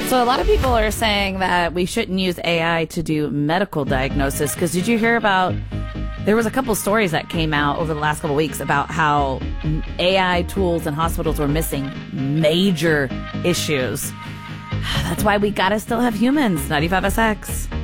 So a lot of people are saying that we shouldn't use AI to do medical diagnosis, because did you hear about, there was a couple stories that came out over the last couple of weeks about how AI tools in hospitals were missing major issues. That's why we gotta still have humans. 95SX.